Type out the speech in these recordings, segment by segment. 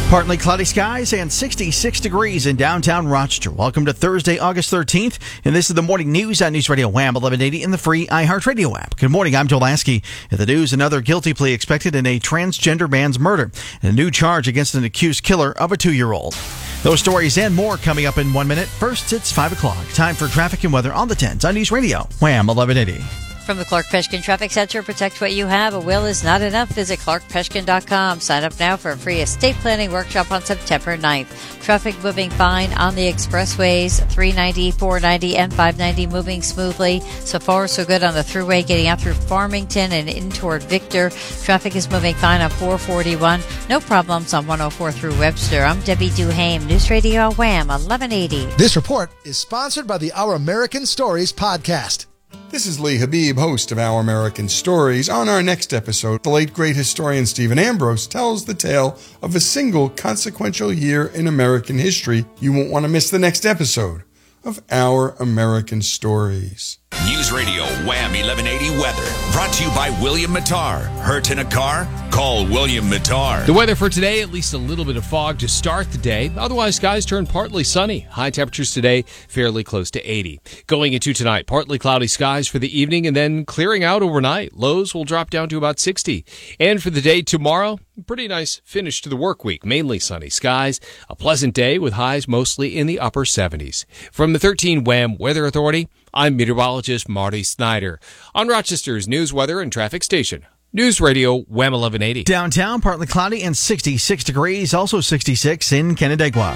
Partly cloudy skies and 66 degrees in downtown Rochester. Welcome to Thursday, August 13th, and this is the morning news on News Radio Wham 1180 in the free iHeartRadio app. Good morning, I'm Joel Lasky. At the news, another guilty plea expected in a transgender man's murder, and a new charge against an accused killer of a 2-year-old. Those stories and more coming up in 1 minute. First, it's 5 o'clock. Time for traffic and weather on the 10s on News Radio Wham 1180. From the Clark Peshkin Traffic Center, protect what you have. A will is not enough. Visit clarkpeshkin.com. Sign up now for a free estate planning workshop on September 9th. Traffic moving fine on the expressways. 390, 490, and 590 moving smoothly. So far, so good on the thruway getting out through Farmington and in toward Victor. Traffic is moving fine on 441. No problems on 104 through Webster. I'm Debbie Duhame, News Radio Wham 1180. This report is sponsored by the Our American Stories podcast. This is Lee Habib, host of Our American Stories. On our next episode, the late great historian Stephen Ambrose tells the tale of a single consequential year in American history. You won't want to miss the next episode of Our American Stories. News Radio Wham 1180 weather brought to you by William Mattar. Hurt in a car? Call William Mattar. The weather for today, at least a little bit of fog to start the day. Otherwise, skies turn partly sunny. High temperatures today, fairly close to 80. Going into tonight, partly cloudy skies for the evening and then clearing out overnight. Lows will drop down to about 60. And for the day tomorrow, pretty nice finish to the work week. Mainly sunny skies. A pleasant day with highs mostly in the upper 70s. From the 13 Wham Weather Authority, I'm meteorologist Marty Snyder on Rochester's news, weather, and traffic station. News Radio Wham 1180. Downtown, partly cloudy and 66 degrees, also 66 in Canandaigua.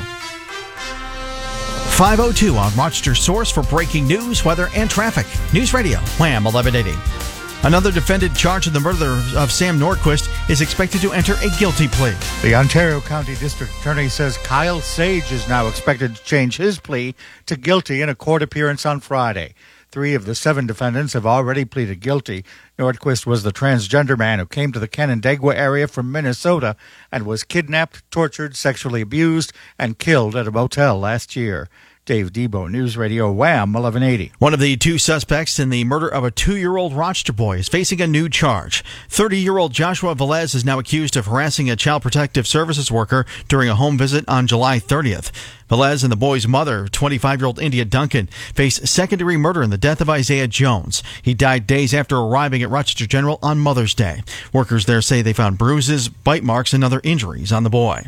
5:02 on Rochester's source for breaking news, weather, and traffic. News Radio Wham 1180. Another defendant charged in the murder of Sam Nordquist is expected to enter a guilty plea. The Ontario County District Attorney says Kyle Sage is now expected to change his plea to guilty in a court appearance on Friday. 3 of the 7 defendants have already pleaded guilty. Nordquist was the transgender man who came to the Canandaigua area from Minnesota and was kidnapped, tortured, sexually abused, and killed at a motel last year. Dave Debo, News Radio Wham 1180. One of the 2 suspects in the murder of a 2-year-old Rochester boy is facing a new charge. 30-year-old Joshua Velez is now accused of harassing a Child Protective Services worker during a home visit on July 30th. Velez and the boy's mother, 25-year-old India Duncan, face second-degree murder in the death of Isaiah Jones. He died days after arriving at Rochester General on Mother's Day. Workers there say they found bruises, bite marks, and other injuries on the boy.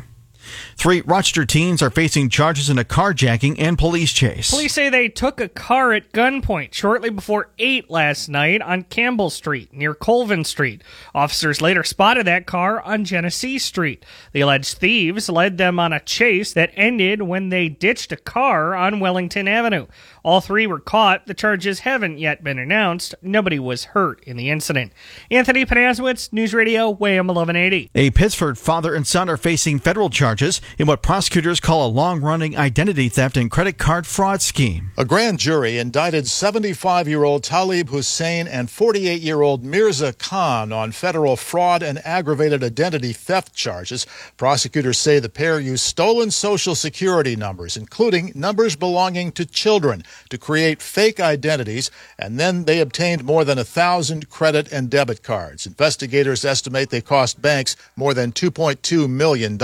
3 Rochester teens are facing charges in a carjacking and police chase. Police say they took a car at gunpoint shortly before 8 last night on Campbell Street near Colvin Street. Officers later spotted that car on Genesee Street. The alleged thieves led them on a chase that ended when they ditched a car on Wellington Avenue. All 3 were caught. The charges haven't yet been announced. Nobody was hurt in the incident. Anthony Panasiewicz, News Radio Wham 1180. A Pittsford father and son are facing federal charges in what prosecutors call a long-running identity theft and credit card fraud scheme. A grand jury indicted 75-year-old Talib Hussein and 48-year-old Mirza Khan on federal fraud and aggravated identity theft charges. Prosecutors say the pair used stolen Social Security numbers, including numbers belonging to children, to create fake identities, and then they obtained more than 1,000 credit and debit cards. Investigators estimate they cost banks more than $2.2 million.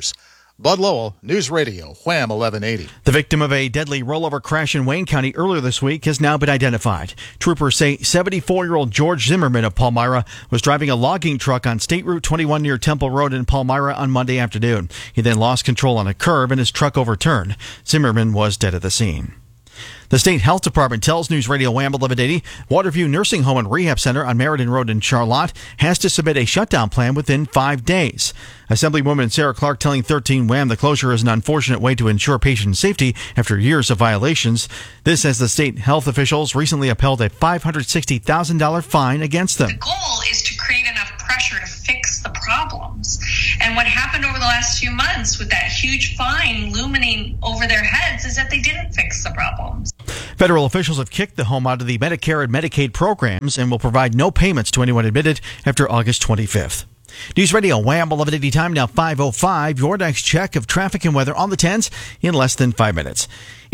Bud Lowell, News Radio, Wham 1180. The victim of a deadly rollover crash in Wayne County earlier this week has now been identified. Troopers say 74-year-old George Zimmerman of Palmyra was driving a logging truck on State Route 21 near Temple Road in Palmyra on Monday afternoon. He then lost control on a curb and his truck overturned. Zimmerman was dead at the scene. The State Health Department tells News Radio Wham 1180 Waterview Nursing Home and Rehab Center on Meriden Road in Charlotte has to submit a shutdown plan within 5 days. Assemblywoman Sarah Clark telling 13 Wham the closure is an unfortunate way to ensure patient safety after years of violations. This as the state health officials recently upheld a $560,000 fine against them. The goal is to create enough pressure to fix the problems. And what happened over the last few months with that huge fine looming over their heads is that they didn't fix the problems. Federal officials have kicked the home out of the Medicare and Medicaid programs and will provide no payments to anyone admitted after August 25th. News Radio Wham 1180 time now 5:05. Your next check of traffic and weather on the 10s in less than 5 minutes.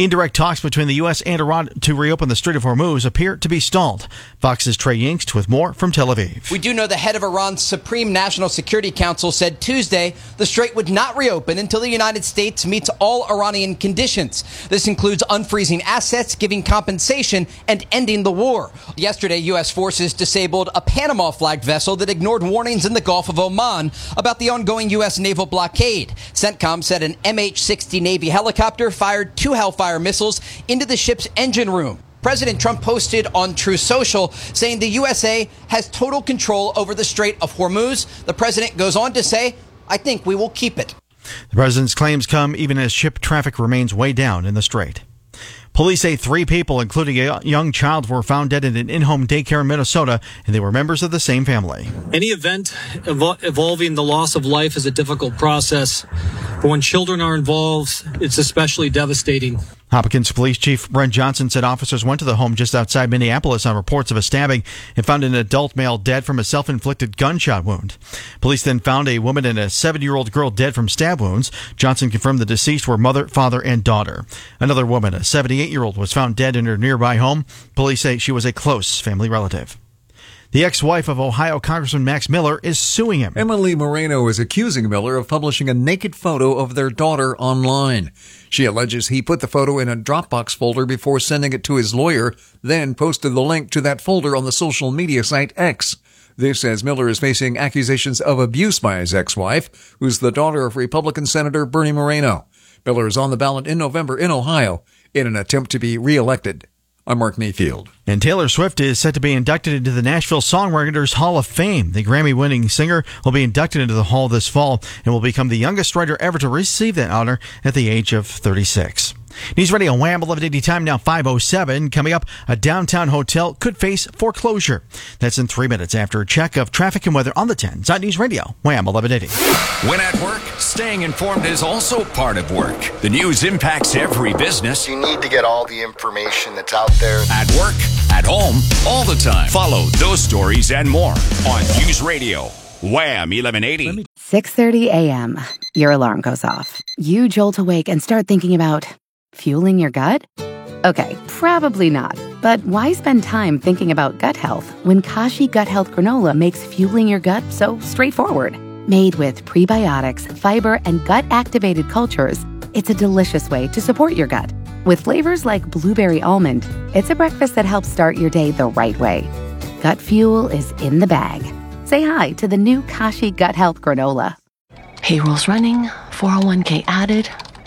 Indirect talks between the U.S. and Iran to reopen the Strait of Hormuz appear to be stalled. Fox's Trey Yingst with more from Tel Aviv. We do know the head of Iran's Supreme National Security Council said Tuesday the strait would not reopen until the United States meets all Iranian conditions. This includes unfreezing assets, giving compensation, and ending the war. Yesterday, U.S. forces disabled a Panama-flagged vessel that ignored warnings in the Gulf of Oman about the ongoing U.S. naval blockade. CENTCOM said an MH-60 Navy helicopter fired 2 Hellfire missiles into the ship's engine room. President Trump posted on Truth Social saying the USA has total control over the Strait of Hormuz. The president goes on to say, "I think we will keep it." The president's claims come even as ship traffic remains way down in the strait. Police say 3 people, including a young child, were found dead in an in-home daycare in Minnesota, and they were members of the same family. Any event involving the loss of life is a difficult process, but when children are involved, it's especially devastating. Hopkins Police Chief Brent Johnson said officers went to the home just outside Minneapolis on reports of a stabbing and found an adult male dead from a self-inflicted gunshot wound. Police then found a woman and a 7-year-old girl dead from stab wounds. Johnson confirmed the deceased were mother, father, and daughter. Another woman, a 78-year-old, was found dead in her nearby home. Police say she was a close family relative. The ex-wife of Ohio Congressman Max Miller is suing him. Emily Moreno is accusing Miller of publishing a naked photo of their daughter online. She alleges he put the photo in a Dropbox folder before sending it to his lawyer, then posted the link to that folder on the social media site X. This as Miller is facing accusations of abuse by his ex-wife, who's the daughter of Republican Senator Bernie Moreno. Miller is on the ballot in November in Ohio in an attempt to be reelected. I'm Mark Mayfield. And Taylor Swift is set to be inducted into the Nashville Songwriters Hall of Fame. The Grammy-winning singer will be inducted into the hall this fall and will become the youngest writer ever to receive that honor at the age of 36. News Radio Wham! 1180 time now 5:07. Coming up, a downtown hotel could face foreclosure. That's in 3 minutes after a check of traffic and weather on the 10s on News Radio Wham! 1180. When at work, staying informed is also part of work. The news impacts every business. You need to get all the information that's out there. At work, at home, all the time. Follow those stories and more on News Radio Wham! 1180. 6:30 a.m. Your alarm goes off. You jolt awake and start thinking about fueling your gut? Okay, probably not. But why spend time thinking about gut health when Kashi Gut Health Granola makes fueling your gut so straightforward? Made with prebiotics, fiber, and gut-activated cultures, it's a delicious way to support your gut. With flavors like blueberry almond, it's a breakfast that helps start your day the right way. Gut fuel is in the bag. Say hi to the new Kashi Gut Health Granola. Payroll's running, 401k added.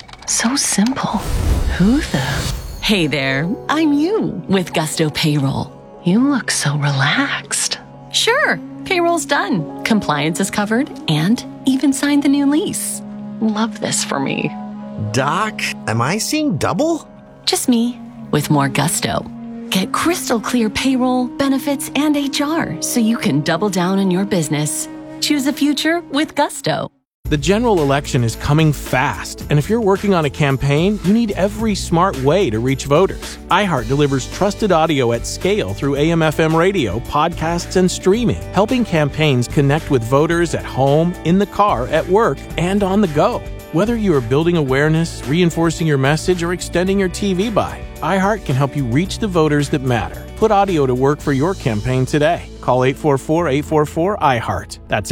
So simple. Who the? Hey there, I'm you with Gusto Payroll. You look so relaxed. Sure, payroll's done. Compliance is covered and even signed the new lease. Love this for me. Doc, am I seeing double? Just me with more Gusto. Get crystal clear payroll, benefits, and HR so you can double down on your business. Choose a future with Gusto. The general election is coming fast, and if you're working on a campaign, you need every smart way to reach voters. iHeart delivers trusted audio at scale through AM/FM radio, podcasts, and streaming, helping campaigns connect with voters at home, in the car, at work, and on the go. Whether you are building awareness, reinforcing your message, or extending your TV buy, iHeart can help you reach the voters that matter. Put audio to work for your campaign today. Call 844-844-iHeart. That's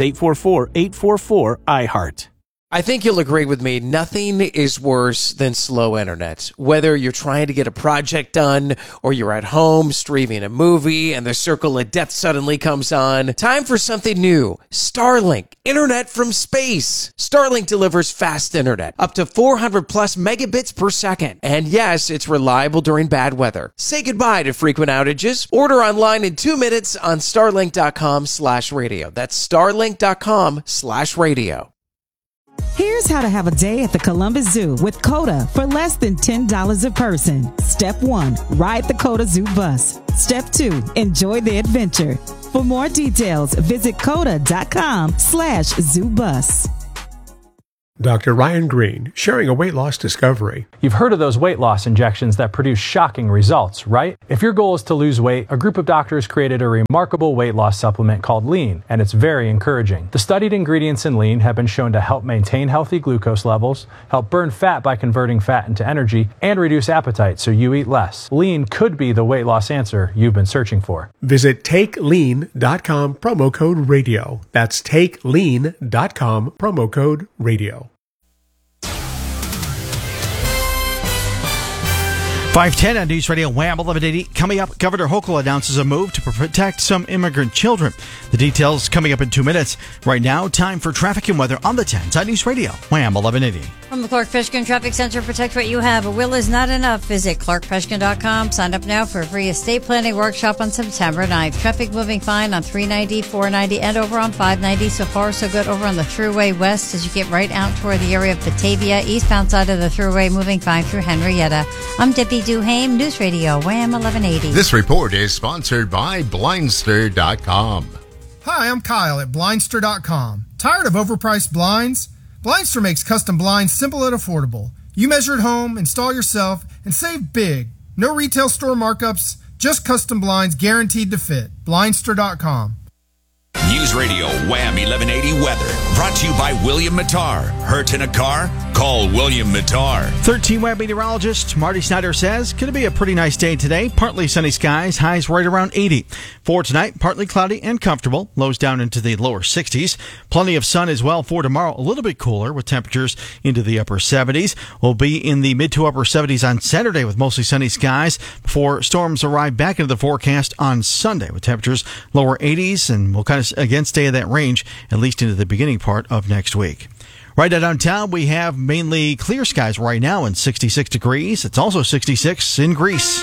844-844-iHeart. I think you'll agree with me, nothing is worse than slow internet. Whether you're trying to get a project done or you're at home streaming a movie and the circle of death suddenly comes on, time for something new. Starlink, internet from space. Starlink delivers fast internet, up to 400 plus megabits per second. And yes, it's reliable during bad weather. Say goodbye to frequent outages. Order online in 2 minutes on starlink.com/radio. That's starlink.com/radio. Here's how to have a day at the Columbus Zoo with COTA for less than $10 a person. Step 1, ride the COTA Zoo bus. Step 2, enjoy the adventure. For more details, visit COTA.com/ZooBus. Dr. Ryan Green, sharing a weight loss discovery. You've heard of those weight loss injections that produce shocking results, right? If your goal is to lose weight, a group of doctors created a remarkable weight loss supplement called Lean, and it's very encouraging. The studied ingredients in Lean have been shown to help maintain healthy glucose levels, help burn fat by converting fat into energy, and reduce appetite so you eat less. Lean could be the weight loss answer you've been searching for. Visit TakeLean.com, promo code radio. That's TakeLean.com, promo code radio. 5:10 on News Radio Wham 1180. Coming up, Governor Hochul announces a move to protect some immigrant children. The details coming up in 2 minutes. Right now, time for traffic and weather on the 10s on News Radio Wham 1180. From the Clark Peshkin Traffic Center, protect what you have. A will is not enough. Visit clarkpeshkin.com. Sign up now for a free estate planning workshop on September 9th. Traffic moving fine on 390, 490, and over on 590. So far, so good over on the Thruway West as you get right out toward the area of Batavia. Eastbound side of the Thruway moving fine through Henrietta. I'm Debbie Duhame, News Radio Wham 1180. This report is sponsored by Blindster.com. Hi, I'm Kyle at Blindster.com. Tired of overpriced blinds? Blindster makes custom blinds simple and affordable. You measure at home, install yourself, and save big. No retail store markups, just custom blinds guaranteed to fit. Blindster.com. News Radio Wham 1180 weather. Brought to you by William Mattar. Hurt in a car? Call William Mattar. 13 Wham meteorologist Marty Snyder says, going to be a pretty nice day today. Partly sunny skies, highs right around 80. For tonight, partly cloudy and comfortable. Lows down into the lower 60s. Plenty of sun as well for tomorrow. A little bit cooler with temperatures into the upper 70s. We'll be in the mid to upper 70s on Saturday with mostly sunny skies before storms arrive back into the forecast on Sunday with temperatures lower 80s, and we'll kind of again stay in that range at least into the beginning part of next week. Right now downtown, we have mainly clear skies right now and 66 degrees. It's also 66 in Greece.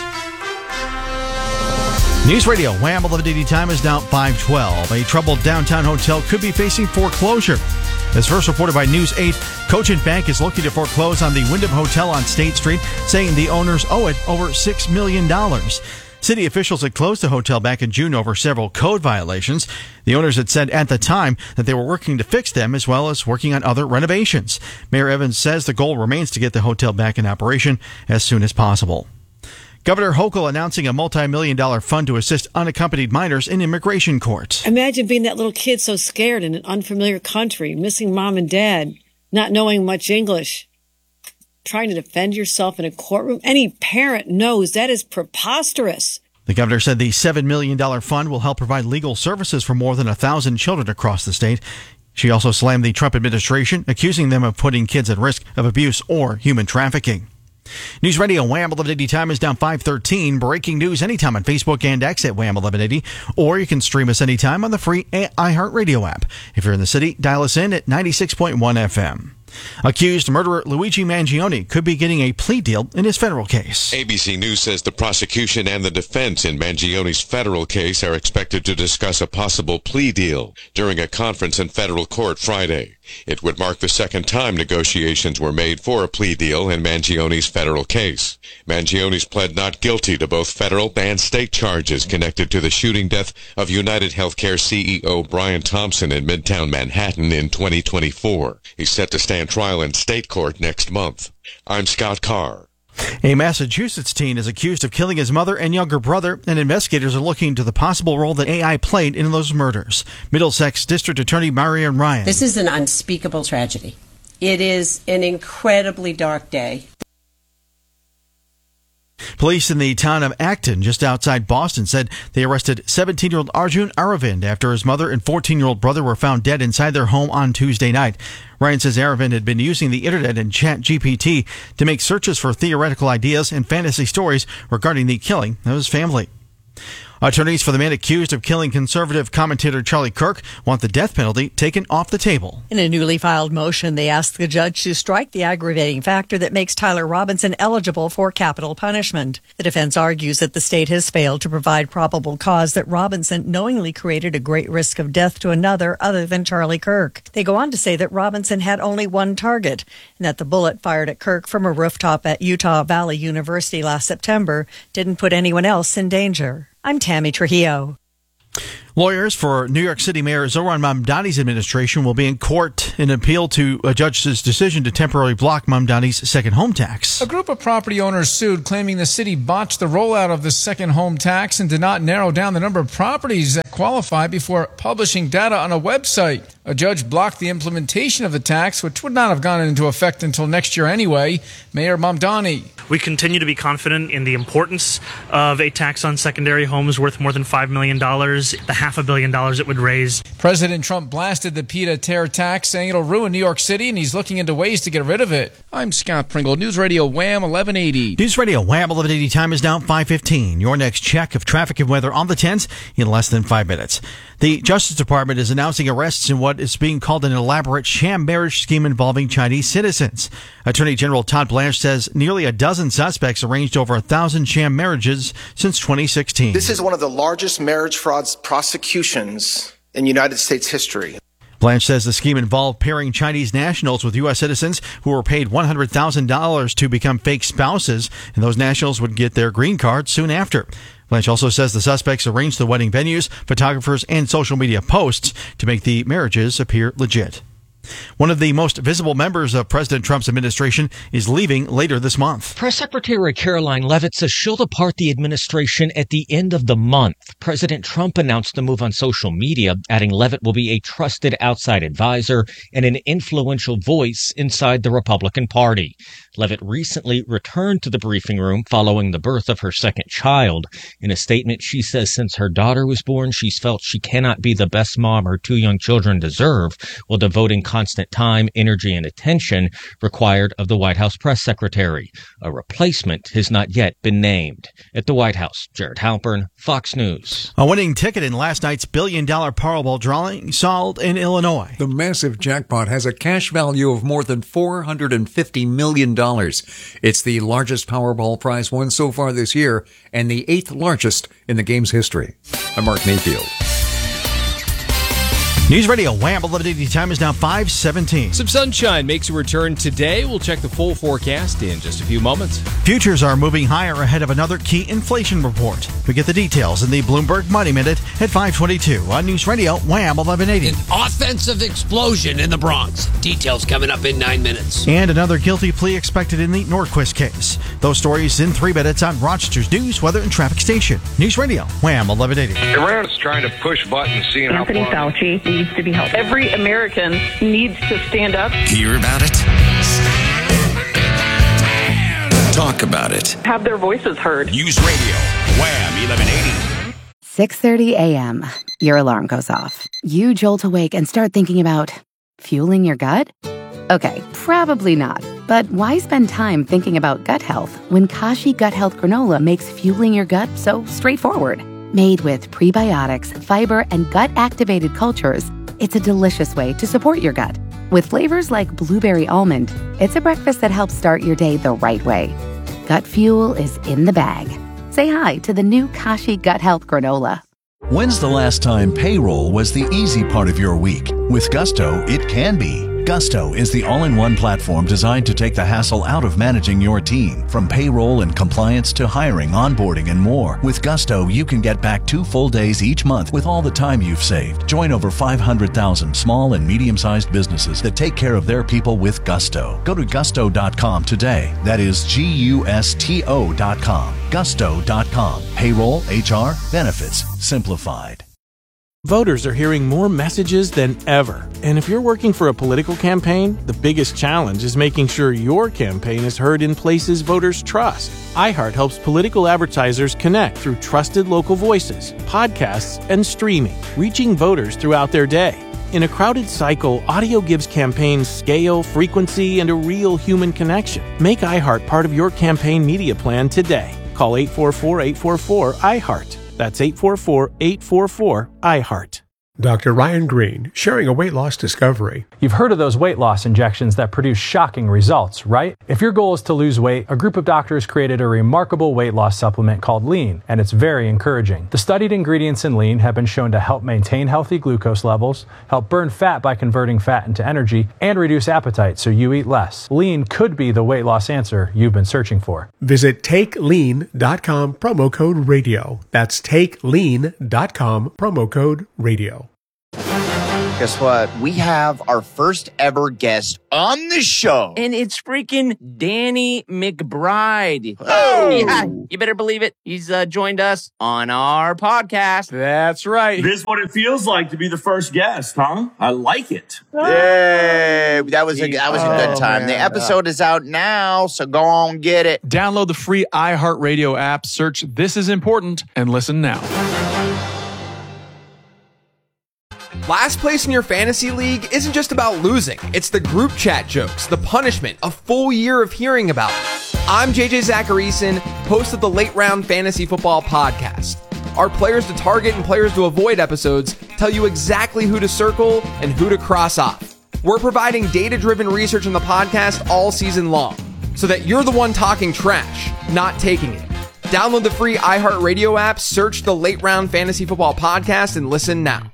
News Radio Wham 1180 time is now 5:12. A troubled downtown hotel could be facing foreclosure. As first reported by News 8, Cogent Bank is looking to foreclose on the Wyndham Hotel on State Street, saying the owners owe it over $6 million. City officials had closed the hotel back in June over several code violations. The owners had said at the time that they were working to fix them as well as working on other renovations. Mayor Evans says the goal remains to get the hotel back in operation as soon as possible. Governor Hochul announcing a multi-million-dollar fund to assist unaccompanied minors in immigration court. Imagine being that little kid so scared in an unfamiliar country, missing mom and dad, not knowing much English, trying to defend yourself in a courtroom. Any parent knows that is preposterous. The governor said the $7 million fund will help provide legal services for more than 1,000 children across the state. She also slammed the Trump administration, accusing them of putting kids at risk of abuse or human trafficking. News Radio Wham 1180 time is now 5:13. Breaking news anytime on Facebook and X at Wham 1180, or you can stream us anytime on the free iHeartRadio app. If you're in the city, dial us in at 96.1 FM. Accused murderer Luigi Mangione could be getting a plea deal in his federal case. ABC News says the prosecution and the defense in Mangione's federal case are expected to discuss a possible plea deal during a conference in federal court Friday. It would mark the second time negotiations were made for a plea deal in Mangione's federal case. Mangione's pled not guilty to both federal and state charges connected to the shooting death of United Healthcare CEO Brian Thompson in Midtown Manhattan in 2024. He's set to stand trial in state court next month. I'm Scott Carr. A Massachusetts teen is accused of killing his mother and younger brother, and investigators are looking into the possible role that AI played in those murders. Middlesex District Attorney Marian Ryan. This is an unspeakable tragedy. It is an incredibly dark day. Police in the town of Acton, just outside Boston, said they arrested 17-year-old Arjun Aravind after his mother and 14-year-old brother were found dead inside their home on Tuesday night. Ryan says Aravind had been using the internet and ChatGPT to make searches for theoretical ideas and fantasy stories regarding the killing of his family. Attorneys for the man accused of killing conservative commentator Charlie Kirk want the death penalty taken off the table. In a newly filed motion, they asked the judge to strike the aggravating factor that makes Tyler Robinson eligible for capital punishment. The defense argues that the state has failed to provide probable cause that Robinson knowingly created a great risk of death to another other than Charlie Kirk. They go on to say that Robinson had only one target and that the bullet fired at Kirk from a rooftop at Utah Valley University last September didn't put anyone else in danger. I'm Tammy Trujillo. Lawyers for New York City Mayor Zohran Mamdani's administration will be in court in appeal to a judge's decision to temporarily block Mamdani's second home tax. A group of property owners sued, claiming the city botched the rollout of the second home tax and did not narrow down the number of properties that qualify before publishing data on a website. A judge blocked the implementation of the tax, which would not have gone into effect until next year anyway. Mayor Mamdani. We continue to be confident in the importance of a tax on secondary homes worth more than $5 million, the $500 million it would raise. President Trump blasted the pied-à-terre tax, saying it'll ruin New York City, and he's looking into ways to get rid of it. I'm Scott Pringle, News Radio Wham 1180. News Radio Wham 1180 time is now 5:15. Your next check of traffic and weather on the 10s in less than 5 minutes. The Justice Department is announcing arrests in what is being called an elaborate sham marriage scheme involving Chinese citizens. Attorney General Todd Blanche says nearly a dozen suspects arranged over 1,000 sham marriages since 2016. This is one of the largest marriage fraud prosecutions in United States history. Blanche says the scheme involved pairing Chinese nationals with U.S. citizens who were paid $100,000 to become fake spouses, and those nationals would get their green card soon after. Blanche also says the suspects arranged the wedding venues, photographers, and social media posts to make the marriages appear legit. One of the most visible members of President Trump's administration is leaving later this month. Press Secretary Caroline Leavitt says she'll depart the administration at the end of the month. President Trump announced the move on social media, adding Leavitt will be a trusted outside advisor and an influential voice inside the Republican Party. Leavitt recently returned to the briefing room following the birth of her second child. In a statement, she says since her daughter was born, she's felt she cannot be the best mom her two young children deserve, while devoting constant time, energy, and attention required of the White House press secretary. A replacement has not yet been named. At the White House, Jared Halpern, Fox News. A winning ticket in last night's billion-dollar Powerball drawing sold in Illinois. The massive jackpot has a cash value of more than $450 million. It's the largest Powerball prize won so far this year and the 8th largest in the game's history. I'm Mark Mayfield. News Radio Wham 1180 time is now 5:17. Some sunshine makes a return today. We'll check the full forecast in just a few moments. Futures are moving higher ahead of another key inflation report. We get the details in the Bloomberg Money Minute at 5:22 on News Radio Wham 1180. An offensive explosion in the Bronx. Details coming up in 9 minutes. And another guilty plea expected in the Norquist case. Those stories in 3 minutes on Rochester's News, Weather, and Traffic Station. News Radio Wham 1180. Iran's trying to push buttons, seeing Anthony how far... Fauci needs to be helped. Every American needs to stand up. Hear about it? Talk about it. Have their voices heard. News Radio Wham 1180. 6:30 a.m. Your alarm goes off. You jolt awake and start thinking about fueling your gut? Okay, probably not. But why spend time thinking about gut health when Kashi Gut Health Granola makes fueling your gut so straightforward? Made with prebiotics, fiber, and gut-activated cultures, it's a delicious way to support your gut. With flavors like blueberry almond, it's a breakfast that helps start your day the right way. Gut fuel is in the bag. Say hi to the new Kashi Gut Health Granola. When's the last time payroll was the easy part of your week? With Gusto, it can be. Gusto is the all-in-one platform designed to take the hassle out of managing your team. From payroll and compliance to hiring, onboarding, and more. With Gusto, you can get back 2 full days each month with all the time you've saved. Join over 500,000 small and medium-sized businesses that take care of their people with Gusto. Go to gusto.com today. That is Gusto.com. Gusto.com. Payroll, HR, benefits, simplified. Voters are hearing more messages than ever. And if you're working for a political campaign, the biggest challenge is making sure your campaign is heard in places voters trust. iHeart helps political advertisers connect through trusted local voices, podcasts, and streaming, reaching voters throughout their day. In a crowded cycle, audio gives campaigns scale, frequency, and a real human connection. Make iHeart part of your campaign media plan today. Call 844-844-iHeart. That's 844-844-iHeart. Dr. Ryan Green, sharing a weight loss discovery. You've heard of those weight loss injections that produce shocking results, right? If your goal is to lose weight, a group of doctors created a remarkable weight loss supplement called Lean, and it's very encouraging. The studied ingredients in Lean have been shown to help maintain healthy glucose levels, help burn fat by converting fat into energy, and reduce appetite so you eat less. Lean could be the weight loss answer you've been searching for. Visit TakeLean.com, promo code radio. That's TakeLean.com, promo code radio. Guess what? We have our first ever guest on the show. And it's freaking Danny McBride. Oh! Yeah, you better believe it. He's joined us on our podcast. That's right. This is what it feels like to be the first guest, huh? I like it. Yay! That was a good time. Man. The episode is out now, so go on get it. Download the free iHeartRadio app, search This Is Important, and listen now. Last place in your fantasy league isn't just about losing. It's the group chat jokes, the punishment, a full year of hearing about it. I'm JJ Zacharyson, host of the Late Round Fantasy Football Podcast. Our players to target and players to avoid episodes tell you exactly who to circle and who to cross off. We're providing data-driven research on the podcast all season long, so that you're the one talking trash, not taking it. Download the free iHeartRadio app, search the Late Round Fantasy Football Podcast, and listen now.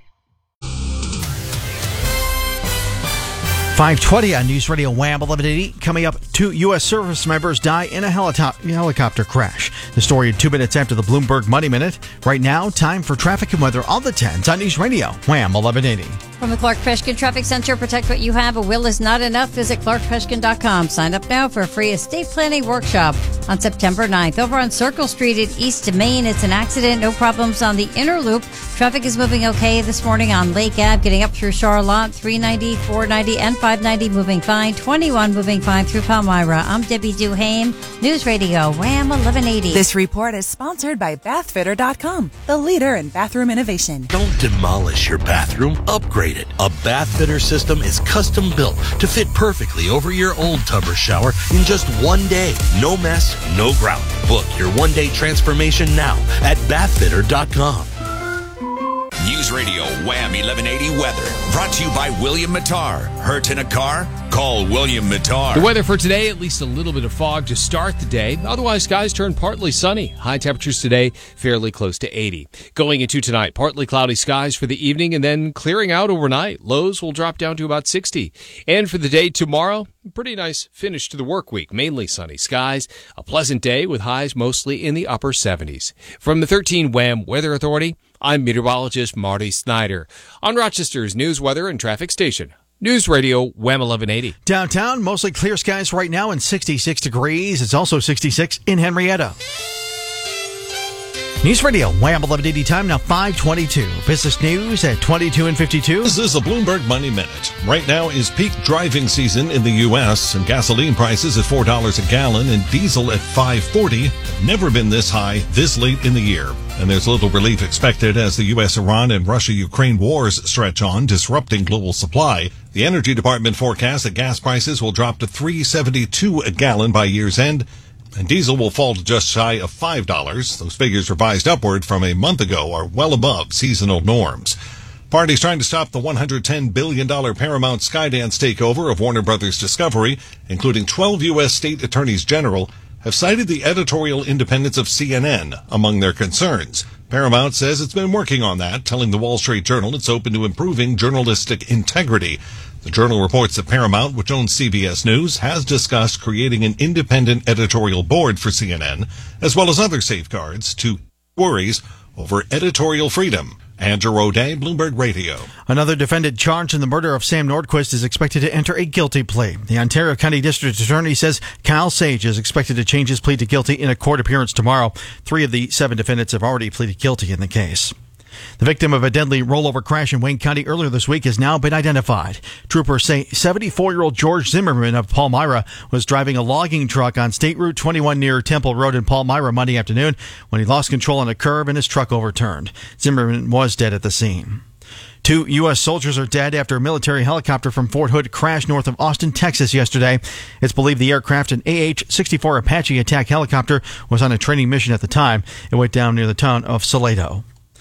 5:20 on News Radio Wham 1180. Coming up, 2 U.S. service members die in a helicopter crash. The story in 2 minutes after the Bloomberg Money Minute. Right now, time for traffic and weather on the 10s on News Radio Wham 1180. From the Clark Peshkin Traffic Center, protect what you have. A will is not enough. Visit clarkpeshkin.com. Sign up now for a free estate planning workshop on September 9th. Over on Circle Street at East Main, it's an accident. No problems on the inner loop. Traffic is moving okay this morning on Lake Ave, getting up through Charlotte, 390, 490, and 590 moving fine. 21 moving fine through Palmyra. I'm Debbie Duhame, News Radio Wham 1180. This report is sponsored by Bathfitter.com, the leader in bathroom innovation. Don't demolish your bathroom, upgrade it. A Bathfitter system is custom built to fit perfectly over your old tub or shower in just 1 day. No mess, no grout. Book your 1-day transformation now at Bathfitter.com. News Radio Wham 1180 weather brought to you by William Mattar. Hurt in a car? Call William Mattar. The weather for today, at least a little bit of fog to start the day. Otherwise, skies turn partly sunny. High temperatures today, fairly close to 80. Going into tonight, partly cloudy skies for the evening and then clearing out overnight. Lows will drop down to about 60. And for the day tomorrow, pretty nice finish to the work week. Mainly sunny skies. A pleasant day with highs mostly in the upper 70s. From the 13 Wham Weather Authority, I'm meteorologist Marty Snyder on Rochester's news, weather, and traffic station. News Radio Wham 1180. Downtown, mostly clear skies right now and 66 degrees. It's also 66 in Henrietta. News Radio Wham 1180 time now 5:22. Business news at 22 and 52. This is a Bloomberg Money Minute. Right now is peak driving season in the U.S. and gasoline prices at $4 a gallon and diesel at $5.40. Never been this high this late in the year. And there's little relief expected as the U.S.-Iran and Russia-Ukraine wars stretch on, disrupting global supply. The Energy Department forecasts that gas prices will drop to $3.72 a gallon by year's end, and diesel will fall to just shy of $5. Those figures revised upward from a month ago are well above seasonal norms. Parties trying to stop the $110 billion Paramount Skydance takeover of Warner Brothers Discovery, including 12 U.S. state attorneys general, have cited the editorial independence of CNN among their concerns. Paramount says it's been working on that, telling the Wall Street Journal it's open to improving journalistic integrity. The Journal reports that Paramount, which owns CBS News, has discussed creating an independent editorial board for CNN, as well as other safeguards to worries over editorial freedom. Andrew O'Day, Bloomberg Radio. Another defendant charged in the murder of Sam Nordquist is expected to enter a guilty plea. The Ontario County District Attorney says Kyle Sage is expected to change his plea to guilty in a court appearance tomorrow. 3 of the 7 defendants have already pleaded guilty in the case. The victim of a deadly rollover crash in Wayne County earlier this week has now been identified. Troopers say 74-year-old George Zimmerman of Palmyra was driving a logging truck on State Route 21 near Temple Road in Palmyra Monday afternoon when he lost control on a curve and his truck overturned. Zimmerman was dead at the scene. 2 U.S. soldiers are dead after a military helicopter from Fort Hood crashed north of Austin, Texas yesterday. It's believed the aircraft, an AH-64 Apache attack helicopter, was on a training mission at the time. It went down near the town of Salado.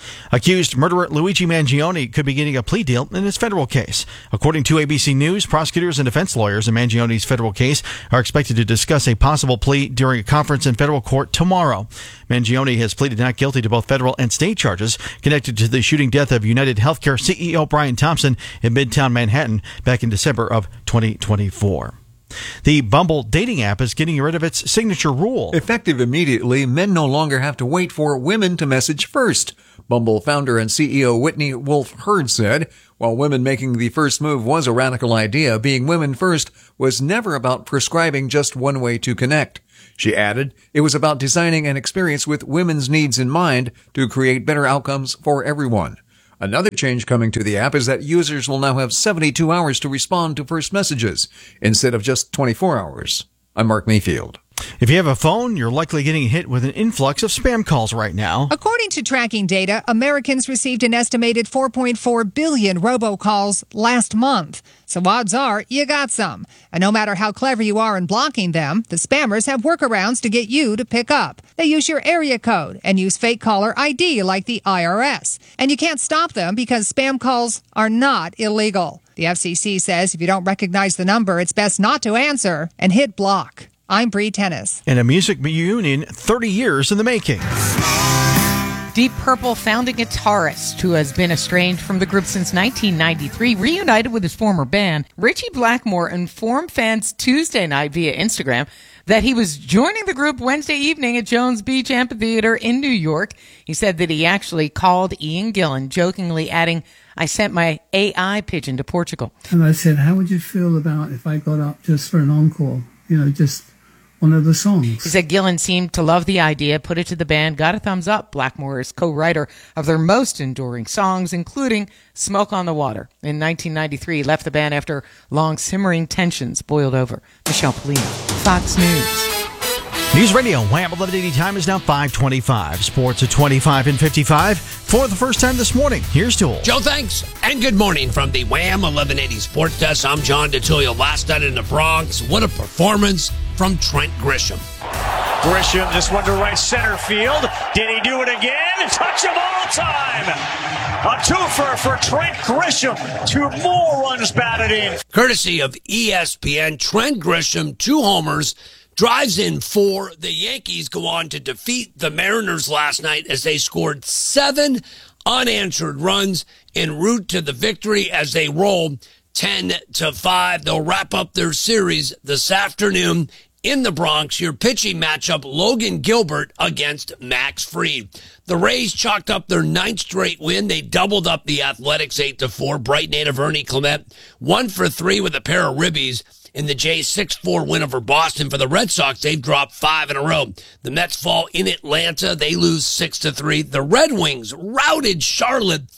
Accused murderer Luigi Mangione could be getting a plea deal in his federal case. According to ABC News, prosecutors and defense lawyers in Mangione's federal case are expected to discuss a possible plea during a conference in federal court tomorrow. Mangione has pleaded not guilty to both federal and state charges connected to the shooting death of United Healthcare CEO Brian Thompson in Midtown Manhattan back in December of 2024. The Bumble dating app is getting rid of its signature rule. Effective immediately, men no longer have to wait for women to message first. Bumble founder and CEO Whitney Wolfe Herd said, while women making the first move was a radical idea, being women first was never about prescribing just one way to connect. She added, it was about designing an experience with women's needs in mind to create better outcomes for everyone. Another change coming to the app is that users will now have 72 hours to respond to first messages instead of just 24 hours. I'm Mark Mayfield. If you have a phone, you're likely getting hit with an influx of spam calls right now. According to tracking data, Americans received an estimated 4.4 billion robocalls last month. So odds are you got some. And no matter how clever you are in blocking them, the spammers have workarounds to get you to pick up. They use your area code and use fake caller ID like the IRS. And you can't stop them because spam calls are not illegal. The FCC says if you don't recognize the number, it's best not to answer and hit block. I'm Bree Tennis. And a music reunion 30 years in the making. Deep Purple founding guitarist who has been estranged from the group since 1993 reunited with his former band. Richie Blackmore informed fans Tuesday night via Instagram that he was joining the group Wednesday evening at Jones Beach Amphitheater in New York. He said that he actually called Ian Gillan, jokingly adding, I sent my AI pigeon to Portugal. And I said, how would you feel about if I got up just for an encore? You know, just one of the songs. He said Gillan seemed to love the idea, put it to the band, got a thumbs up. Blackmore is co-writer of their most enduring songs, including Smoke on the Water. In 1993, he left the band after long simmering tensions boiled over. Michelle Polino, Fox News. News Radio, Wham! 1180 time is now 5:25. Sports at 25 and 55. For the first time this morning, here's Tool. Joe, thanks, and good morning from the Wham! 1180 Sports Desk. I'm John DeTullio. Last night in the Bronx, what a performance from Trent Grisham. Grisham, this one to right center field. Did he do it again? Touch of all time. A twofer for Trent Grisham. 2 more runs batted in. Courtesy of ESPN, Trent Grisham, 2 homers, drives in 4. The Yankees go on to defeat the Mariners last night as they scored 7 unanswered runs en route to the victory as they roll 10-5. They'll wrap up their series this afternoon in the Bronx. Your pitching matchup, Logan Gilbert against Max Fried. The Rays chalked up their 9th straight win. They doubled up the Athletics 8-4. Bright native Ernie Clement 1 for 3 with a pair of ribbies in the Jays' 6-4 win over Boston. For the Red Sox, they've dropped 5 in a row. The Mets fall in Atlanta. They lose 6-3. The Red Wings routed Charlotte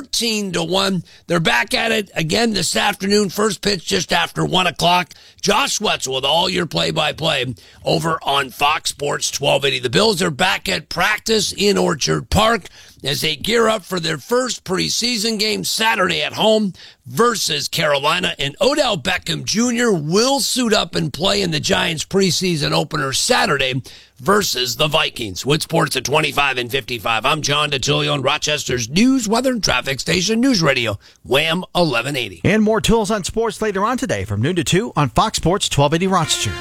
13-1. They're back at it again this afternoon. First pitch just after 1 o'clock. Josh Wetzel with all your play-by-play over on Fox Sports 1280. The Bills are back at practice in Orchard Park as they gear up for their first preseason game Saturday at home versus Carolina. And Odell Beckham Jr. will suit up and play in the Giants preseason opener Saturday versus the Vikings. With sports at 25 and 55, I'm John DeTullio on Rochester's news, weather, and traffic station, News Radio, Wham! 1180. And more tools on sports later on today from noon to 2 on Fox Sports 1280 Rochester.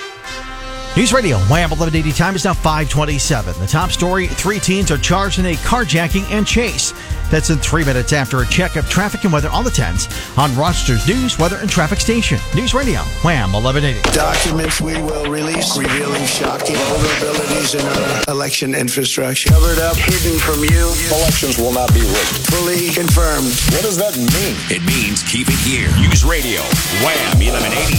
News Radio, Wham! 1180 time is now 5:27. The top story, 3 teens are charged in a carjacking and chase. That's in 3 minutes after a check of traffic and weather on the 10s on Rochester's news, weather, and traffic station. News Radio, Wham! 1180. Documents we will release revealing shocking vulnerabilities in our election infrastructure. Covered up, hidden from you. Elections will not be rigged. Fully confirmed. What does that mean? It means keep it here. News Radio, Wham! 1180.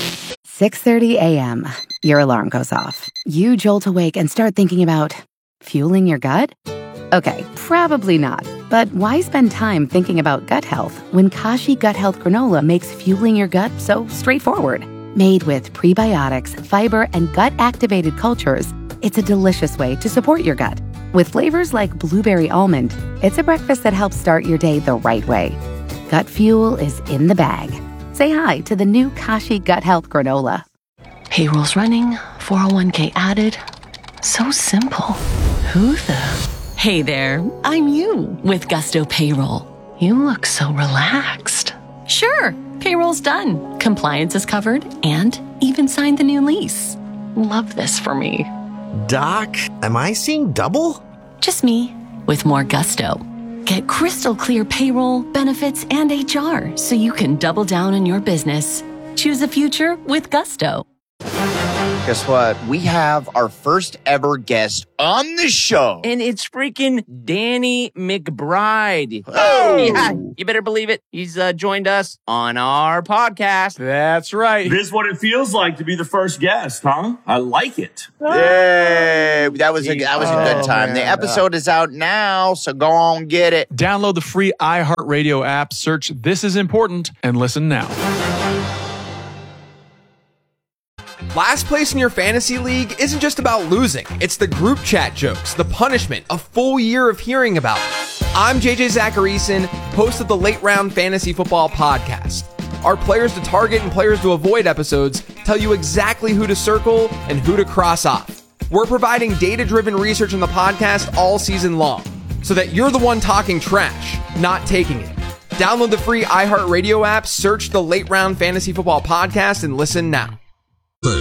6:30 a.m. Your alarm goes off. You jolt awake and start thinking about fueling your gut? Okay, probably not. But why spend time thinking about gut health when Kashi Gut Health Granola makes fueling your gut so straightforward? Made with prebiotics, fiber, and gut-activated cultures, it's a delicious way to support your gut. With flavors like blueberry almond, it's a breakfast that helps start your day the right way. Gut fuel is in the bag. Say hi to the new Kashi Gut Health Granola. Payroll's running, 401k added. So simple. Who the... Hey there, I'm you with Gusto Payroll. You look so relaxed. Sure, payroll's done, compliance is covered, and even signed the new lease. Love this for me. Doc, am I seeing double? Just me, with more gusto. Get crystal clear payroll, benefits, and HR so you can double down on your business. Choose a future with Gusto. Guess what? We have our first ever guest on the show. And it's freaking Danny McBride. Oh! Yeah, you better believe it. He's joined us on our podcast. That's right. This is what it feels like to be the first guest, huh? I like it. Yay! That was a good time. Man. The episode is out now, so go on get it. Download the free iHeartRadio app, search This Is Important, and listen now. Last place in your fantasy league isn't just about losing. It's the group chat jokes, the punishment, a full year of hearing about it. I'm JJ Zacharyson, host of the Late Round Fantasy Football Podcast. Our players to target and players to avoid episodes tell you exactly who to circle and who to cross off. We're providing data-driven research on the podcast all season long, so that you're the one talking trash, not taking it. Download the free iHeartRadio app, search the Late Round Fantasy Football Podcast, and listen now.